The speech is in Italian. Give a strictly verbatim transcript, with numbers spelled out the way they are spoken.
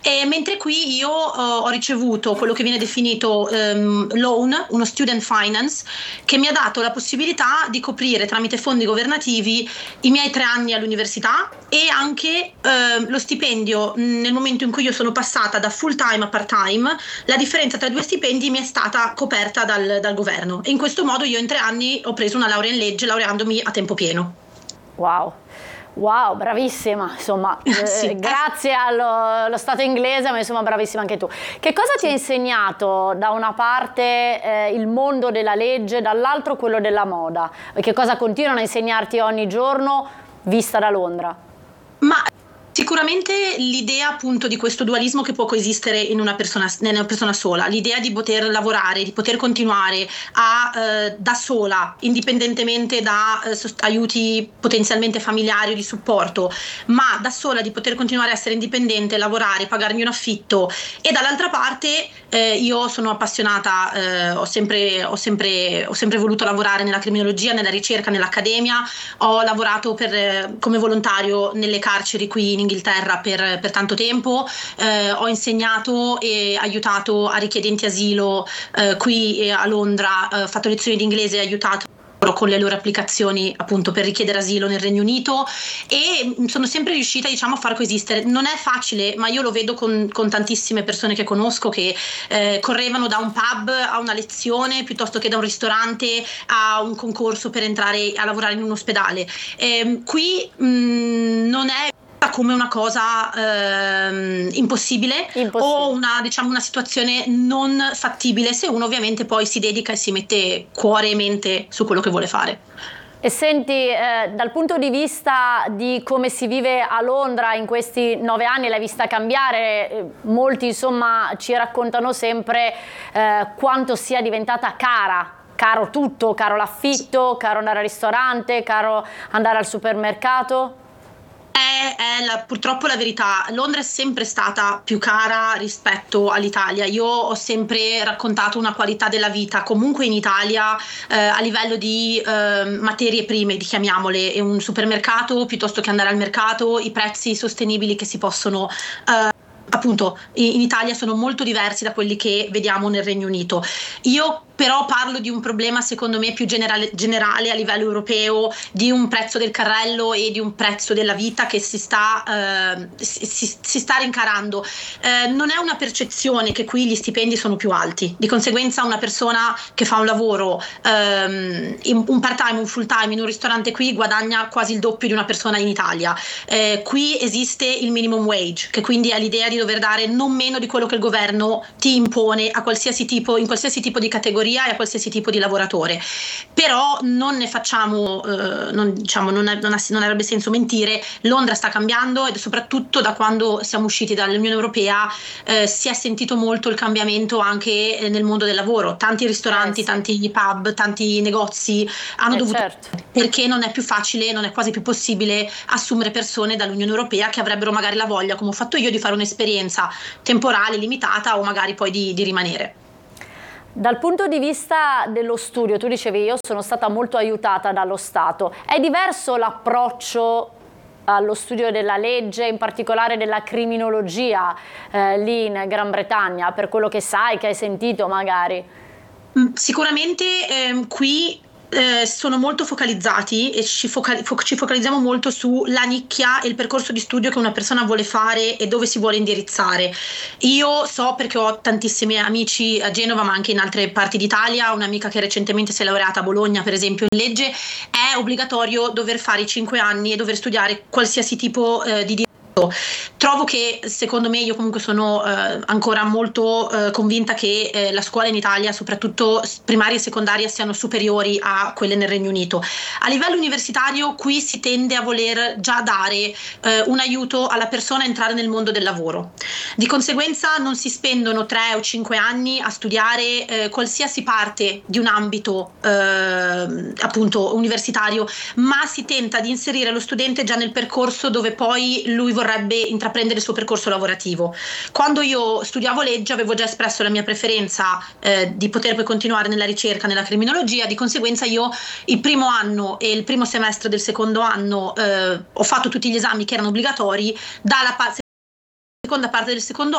E mentre qui io uh, ho ricevuto quello che viene definito um, loan, uno student finance, che mi ha dato la possibilità di coprire tramite fondi governativi i miei tre anni all'università e anche uh, lo stipendio nel momento in cui io sono passata da full time a part time. La differenza tra i due stipendi mi è stata coperta dal, dal governo e in questo modo io in tre anni ho preso una laurea in legge laureandomi a tempo pieno. Wow. Wow, bravissima, insomma, sì. eh, grazie allo, allo Stato inglese, ma insomma bravissima anche tu. Che cosa sì. ti ha insegnato da una parte eh, il mondo della legge, dall'altro quello della moda? E che cosa continuano a insegnarti ogni giorno vista da Londra? Ma sicuramente l'idea appunto di questo dualismo che può coesistere in una persona, in una persona sola, l'idea di poter lavorare, di poter continuare a eh, da sola, indipendentemente da eh, sost- aiuti potenzialmente familiari o di supporto, ma da sola di poter continuare a essere indipendente, lavorare, pagarmi un affitto. E dall'altra parte eh, io sono appassionata, eh, ho, sempre, ho, sempre, ho sempre voluto lavorare nella criminologia, nella ricerca, nell'accademia, ho lavorato per, eh, come volontario nelle carceri qui in Inghilterra per, per tanto tempo, eh, ho insegnato e aiutato a richiedenti asilo eh, qui a Londra, ho eh, fatto lezioni di inglese e aiutato con le loro applicazioni appunto per richiedere asilo nel Regno Unito e sono sempre riuscita diciamo a far coesistere. Non è facile, ma io lo vedo con, con tantissime persone che conosco che eh, correvano da un pub a una lezione piuttosto che da un ristorante a un concorso per entrare a lavorare in un ospedale. Eh, qui mh, non è come una cosa ehm, impossibile, impossibile o una, diciamo, una situazione non fattibile se uno ovviamente poi si dedica e si mette cuore e mente su quello che vuole fare. E senti, eh, dal punto di vista di come si vive a Londra in questi nove anni, l'hai vista cambiare, eh, molti insomma ci raccontano sempre eh, quanto sia diventata cara. Caro tutto, caro l'affitto, caro andare al ristorante, caro andare al supermercato. È, è la, purtroppo la verità. Londra è sempre stata più cara rispetto all'Italia. Io ho sempre raccontato una qualità della vita comunque in Italia eh, a livello di eh, materie prime, chiamiamole, e un supermercato piuttosto che andare al mercato, i prezzi sostenibili che si possono eh, appunto in Italia sono molto diversi da quelli che vediamo nel Regno Unito. Io però parlo di un problema secondo me più generale, generale a livello europeo, di un prezzo del carrello e di un prezzo della vita che si sta, eh, si, si, si sta rincarando. Eh, non è una percezione che qui gli stipendi sono più alti, di conseguenza una persona che fa un lavoro, ehm, in, un part time, un full time in un ristorante qui guadagna quasi il doppio di una persona in Italia. Eh, qui esiste il minimum wage, che quindi è l'idea di dover dare non meno di quello che il governo ti impone a qualsiasi tipo, in qualsiasi tipo di categoria e a qualsiasi tipo di lavoratore. Però non ne facciamo, eh, non, diciamo, non, non, non avrebbe senso mentire. Londra sta cambiando ed soprattutto da quando siamo usciti dall'Unione Europea eh, si è sentito molto il cambiamento anche nel mondo del lavoro. Tanti ristoranti, eh, sì. tanti pub, tanti negozi hanno eh, dovuto certo. perché non è più facile, non è quasi più possibile assumere persone dall'Unione Europea che avrebbero magari la voglia, come ho fatto io, di fare un'esperienza temporale, limitata o magari poi di, di rimanere. Dal punto di vista dello studio, tu dicevi io sono stata molto aiutata dallo Stato, è diverso l'approccio allo studio della legge, in particolare della criminologia eh, lì in Gran Bretagna, per quello che sai, che hai sentito magari? Sicuramente ehm, qui Eh, sono molto focalizzati e ci, focal- fo- ci focalizziamo molto sulla nicchia e il percorso di studio che una persona vuole fare e dove si vuole indirizzare. Io so, perché ho tantissimi amici a Genova ma anche in altre parti d'Italia, un'amica che recentemente si è laureata a Bologna per esempio in legge, è obbligatorio dover fare i cinque anni e dover studiare qualsiasi tipo eh, di diritto. Trovo che secondo me, io comunque sono eh, ancora molto eh, convinta che eh, la scuola in Italia, soprattutto primaria e secondaria, siano superiori a quelle nel Regno Unito. A livello universitario qui si tende a voler già dare eh, un aiuto alla persona a entrare nel mondo del lavoro. Di conseguenza non si spendono tre o cinque anni a studiare eh, qualsiasi parte di un ambito eh, appunto universitario, ma si tenta di inserire lo studente già nel percorso dove poi lui vorrebbe intraprendere il suo percorso lavorativo. Quando io studiavo legge avevo già espresso la mia preferenza eh, di poter poi continuare nella ricerca, nella criminologia, di conseguenza io il primo anno e il primo semestre del secondo anno eh, ho fatto tutti gli esami che erano obbligatori, dalla pa- seconda parte del secondo